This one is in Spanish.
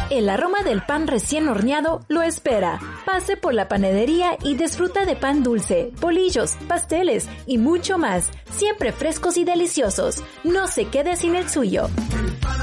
El aroma del pan recién horneado lo espera. Pase por la panadería y disfruta de pan dulce, bolillos, pasteles y mucho más. Siempre frescos y deliciosos. No se quede sin el suyo.